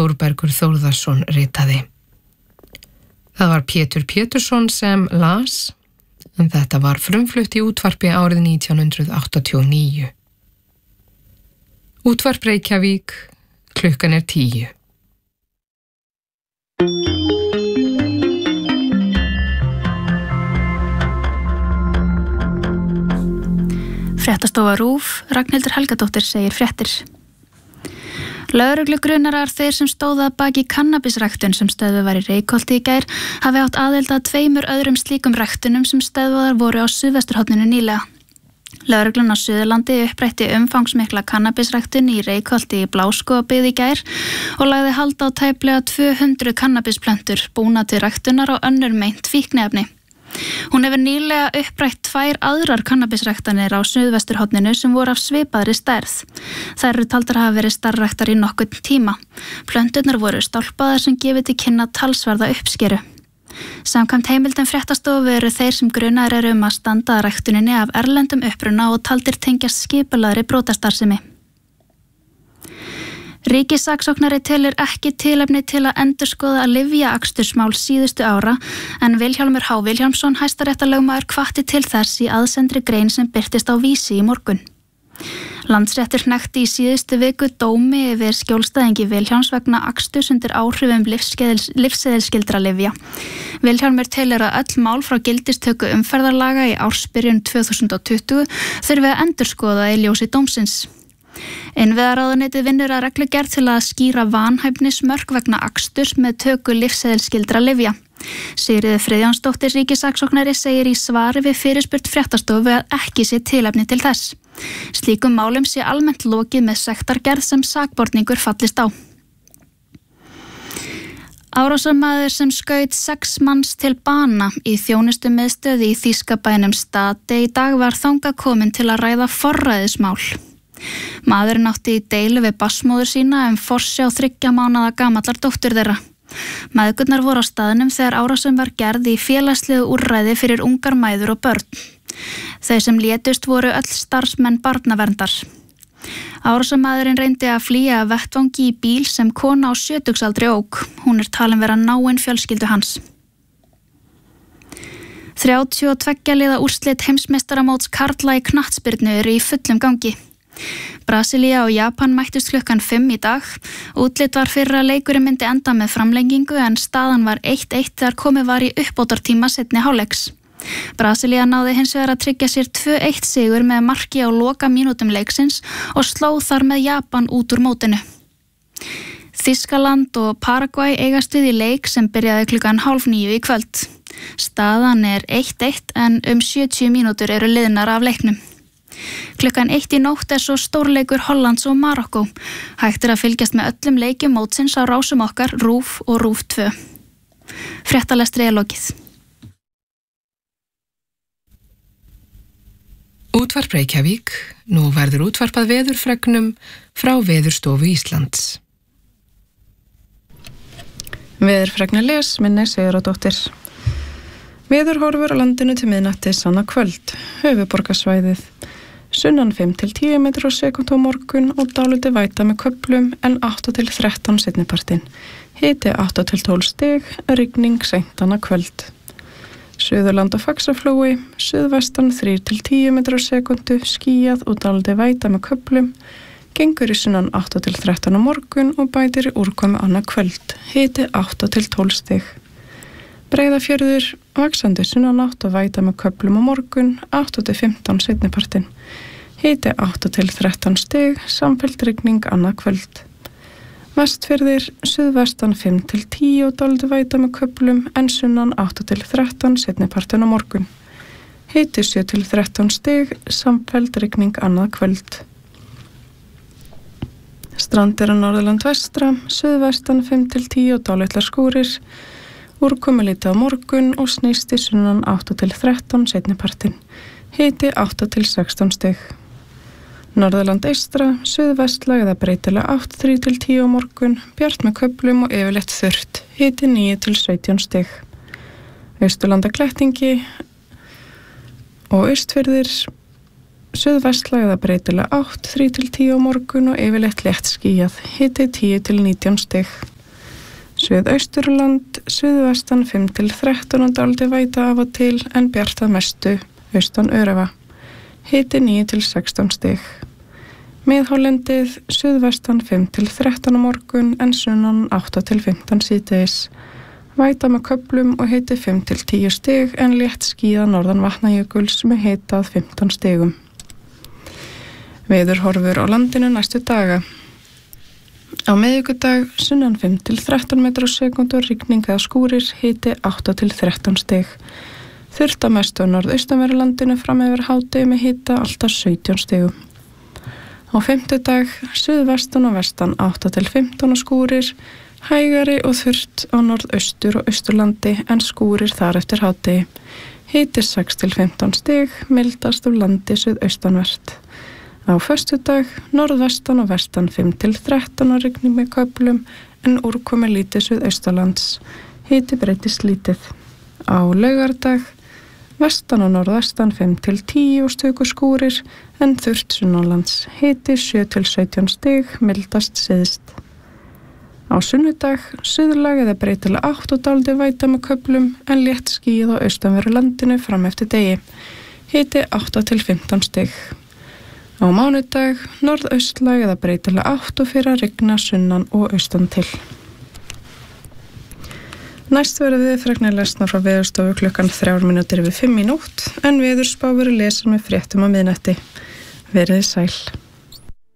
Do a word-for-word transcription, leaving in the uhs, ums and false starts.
Þórbergur Þórðarsson ritaði. Það var Pétur Pétursson sem las, en þetta var frumflutt í útvarpi árið nítján hundruð áttatíu og níu. Útvarp Reykjavík, klukkan er tíu. Fréttastofa RÚV, Ragnhildur Helgadóttir segir fréttir. Lögreglugrunarar þeir sem stóða baki kannabisræktun sem stöðvuð var í Reykholti í gær hafi átt aðild að tveimur öðrum slíkum ræktunum sem stöðvaðar voru á suðvesturhorninu nýlega. Lögreglan á Suðurlandi upprætti umfangsmikla kannabisræktun í Reykholti í Bláskógabyggð í gær og lagði hald á tæplega tvö hundruð kannabisplöntur búna til ræktunar á önnur meint fíkniefni. Hún hefur nýlega upprætt tvær aðrar kannabisræktanir á suðvesturhorninu sem voru af svipaðri stærð. Þær eru taldar hafa verið starfræktar í nokkurn tíma. Plönturnar voru stálpaðar sem gefið til kynna talsverða uppskeru. Samkvæmt heimildum fréttastofu eru þeir sem grunaðir eru um að standa að ræktuninni af erlendum uppruna og taldir tengjast skipulagðri brotastarfsemi. Ríkissaksóknari telur ekki tilefni til að endurskoða lyfjaakstursmál síðustu ára en Vilhjálmur H. Vilhjálmsson hæstaréttarlögmaður hvatti til þess í aðsendri grein sem birtist á Vísi í morgun. Landsréttur hnekkti í síðustu viku dómi yfir skjólstæðingi Vilhjálms vegna aksturs undir áhrifum lyfseðilskyldra lyfja. Vilhjálmur telur að öll mál frá gildistöku umferðarlaga í ársbyrjun tvö þúsund og tuttugu þurfi að endurskoða í ljósi dómsins. Innviðaráðuneytið vinnur að reglugerð til að skýra vanhæfnismörk vegna aksturs með töku lyfseðilskyldra lyfja. Sigríður Friðjónsdóttir ríkissaksóknari segir í svari við fyrirspurn fréttastofu að ekki sé tilefni til þess. Slíkum málum sé almennt lokið með sektargerð sem sakborningur fallist á. Árásarmaður sem skaut sex manns til bana í þjónustumiðstöð í þýska bænum Stade í dag var þangað kominn til að ræða forræðismál. Maðurinn átti í deilu við barnsmóður sína um forsjá þriggja mánaða gamallar dóttur þeirra. Mæðgurnar voru á staðnum þegar árásin var gerð í félagslegu úrræði fyrir ungar mæður og börn. Þau sem létust voru öll starfsmenn barnaverndar. Árásarmaðurinn reyndi að flýja af vettvangi í bíl sem kona á sjötugsaldri ók. Hún er talin vera náin fjölskyldu hans. þrjátíu og tveggja liða úrslit heimsmeistaramóts karla í knattspyrnu eru í fullum gangi. Brasilía og Japan mættust klukkan fimm í dag. Útlit var fyrir að leikurinn myndi enda með framlengingu en staðan var eitt eitt þegar komið var í uppbótartíma seinni hálfleiks. Brasilía náði hins vegar að tryggja sér tvö eitt sigur með marki á loka mínútum leiksins og sló þar með Japan út úr mótinu. Þýskaland og Paraguay eigast við í leik sem byrjaði klukkan hálf níu í kvöld. Staðan er eitt eitt en um sjötíu mínútur eru liðnar af leiknum. Klukkan eitt í nótt er svo stórleikur Hollands og Marokkó. Hægt er að fylgjast með öllum leikjum mótsins á rásum okkar RÚV og RÚV tvö. Fréttalestri er lokið. Útvarp Reykjavík, nú verður útvarpað veðurfregnum frá Veðurstofu Íslands. Veðurfregna les minni Sigurðardóttir. Veðurhorfur á landinu til miðnættis annað kvöld. Höfuðborgarsvæðið. Sunnan fimm til tíu metrar á sekúndu á morgun og dálítið væta með köflum en átta til þrettán seinnipartinn. Hiti átta til tólf stig, rigning seint annað kvöld. Suðurland og Faxaflói, suðvestan þrír til tíu metrar á sekúndu, skýjað og dálítið væta með köflum. Gengur í sunnan átta til þrettán á morgun og bætir í úrkomu annað kvöld. Hiti átta til tólf stig. Breiðafjörður, vaxandi sunnanátt og væta með köflum á morgun, átta til fimmtán seinnipartinn. Hiti átta til þrettán stig, samfelld rigning annað kvöld. Vestfjörðir, suðvestan fimm til tíu og dálítið væta með köflum, en sunnan átta til þrettán seinnipartinn á morgun. Hiti sjö til þrettán stig, samfelld rigning annað kvöld. Strandir á Norðurland vestra, suðvestan fimm til tíu og dálitlar skúrir. Úrkomu lítið á morgun og snýst í sunnan átta til þrettán seinnipartinn. Hiti átta til sextán stig. Norðurland eystra, suðvestlæg eða breytilega átta þrír til tíu á morgun, bjart með köflum og yfirleitt þurrt. Hiti níu til sautján stig. Austurlanda glettingi og Austfirðir, suðvestlæg eða breytilega átta þrír til tíu á morgun og yfirleitt létt skýjað. Hiti tíu til nítján stig. Suðausturland, suðvestan fimm til þrettán og dálítil væta af og til en bjart að mestu, austan öræfa. Hiti níu til sextán stig. Miðhálendið, suðvestan fimm til þrettán á morgun en sunnan átta til fimmtán síðdegis. Væta með köflum og hiti fimm til tíu stig en létt skíða norðan Vatnajökuls með hita að fimmtán stigum. Veðurhorfur á landinu næstu daga. Á miðvikudag sunnan fimm til þrettán metrar á sekúndu, rigning eða skúrir, hiti átta til þrettán stig. Þurrt að mestu á norðaustanverðu landinu fram yfir hádegi með hita alltaf sautján stigum. Á fimmtudag suðvestan og vestan átta til fimmtán og skúrir, hægari og þurrt á norðaustur og austurlandi en skúrir þar eftir hádegi. Hiti sex til fimmtán stig, mildast af landi suðaustanvert. Á föstudag, norðvestan og vestan fimm til þrettán og rigning með köflum en úrkomi lítið suðaustalands. Hiti breytist lítið. Á laugardag, vestan og norðvestan fimm til tíu og stöku skúrir en þurrt sunnanlands. Hiti sjö til sautján stig, mildast syðst. Á sunnudag, suðlæg eða breytilega átt og dálítið væta með köflum en létt skýð á austanverðu landinu fram eftir degi. Hiti átta til fimmtán stig. Á mánudag, norðaustlæg eða breytilega átt og fyrir að rigna sunnan og austan til. Næst verður veðurfregnir lesnar frá Veðurstofu klukkan þrjár mínútur yfir fimm í nótt en veðurspá verður lesin með fréttum á miðnætti. Verið sæl.